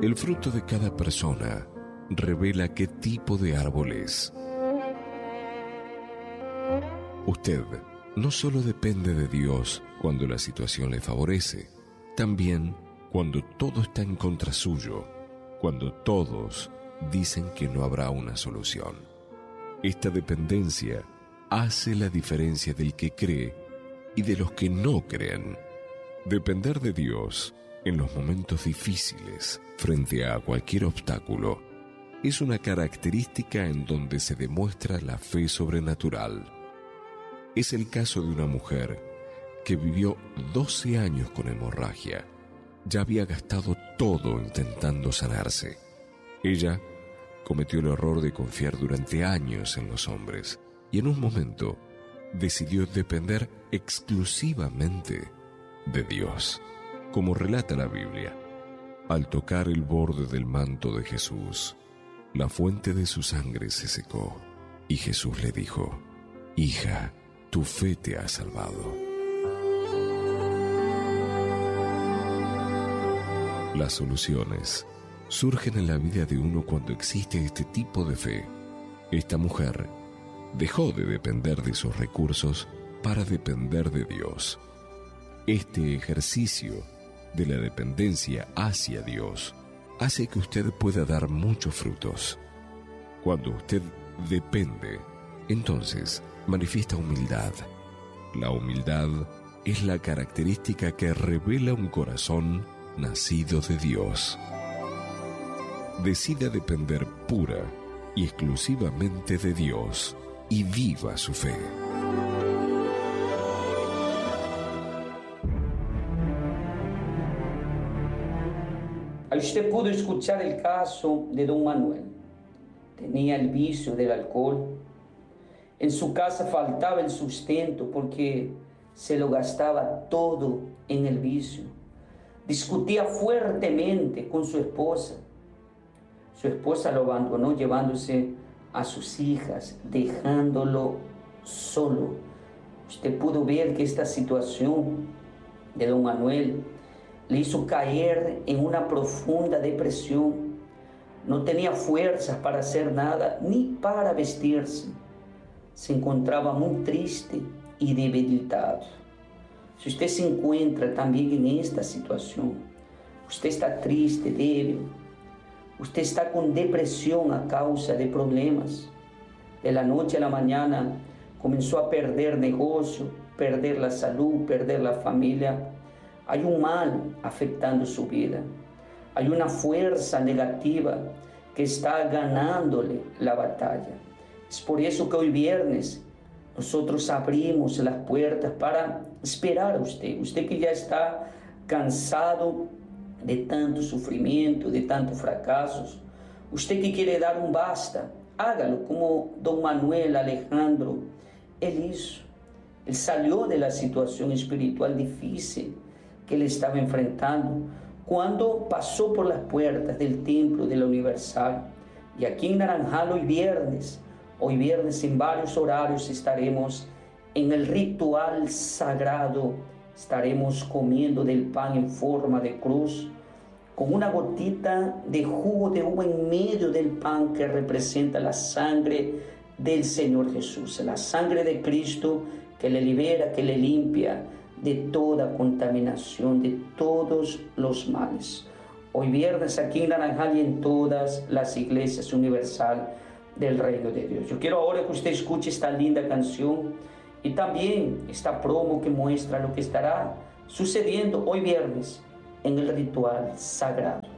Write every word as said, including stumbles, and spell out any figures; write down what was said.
El fruto de cada persona revela qué tipo de árbol es. Usted no solo depende de Dios cuando la situación le favorece, también cuando todo está en contra suyo, cuando todos dicen que no habrá una solución. Esta dependencia hace la diferencia del que cree y de los que no creen. Depender de Dios en los momentos difíciles, frente a cualquier obstáculo, es una característica en donde se demuestra la fe sobrenatural. Es el caso de una mujer que vivió doce años con hemorragia. Ya había gastado todo intentando sanarse. Ella cometió el error de confiar durante años en los hombres y en un momento decidió depender exclusivamente de Dios. Como relata la Biblia, al tocar el borde del manto de Jesús, la fuente de su sangre se secó y Jesús le dijo: «Hija, tu fe te ha salvado». Las soluciones surgen en la vida de uno cuando existe este tipo de fe. Esta mujer dejó de depender de sus recursos para depender de Dios. Este ejercicio de la dependencia hacia Dios hace que usted pueda dar muchos frutos. Cuando usted depende, entonces manifiesta humildad. La humildad es la característica que revela un corazón nacido de Dios. Decida depender pura y exclusivamente de Dios y viva su fe. Usted pudo escuchar el caso de don Manuel. Tenía el vicio del alcohol. En su casa faltaba el sustento porque se lo gastaba todo en el vicio. Discutía fuertemente con su esposa. Su esposa lo abandonó llevándose a sus hijas, dejándolo solo. Usted pudo ver que esta situación de don Manuel le hizo caer en una profunda depresión. No tenía fuerzas para hacer nada, ni para vestirse. Se encontraba muy triste y debilitado. Si usted se encuentra también en esta situación, usted está triste, débil, usted está con depresión a causa de problemas. De la noche a la mañana comenzó a perder negocio, perder la salud, perder la familia. Hay un mal afectando su vida. Hay una fuerza negativa que está ganándole la batalla. Es por eso que hoy viernes nosotros abrimos las puertas para esperar a usted. Usted que ya está cansado de tanto sufrimiento, de tantos fracasos. Usted que quiere dar un basta, hágalo como don Manuel Alejandro. Él hizo. Él salió de la situación espiritual difícil que él estaba enfrentando cuando pasó por las puertas del templo de la Universal. Y aquí en Naranjal hoy viernes, hoy viernes en varios horarios estaremos en el ritual sagrado, estaremos comiendo del pan en forma de cruz, con una gotita de jugo de uva en medio del pan que representa la sangre del Señor Jesús, la sangre de Cristo que le libera, que le limpia de toda contaminación, de todos los males. Hoy viernes aquí en Naranjal y en todas las iglesias universal del reino de Dios. Yo quiero ahora que usted escuche esta linda canción y también esta promo que muestra lo que estará sucediendo hoy viernes en el ritual sagrado.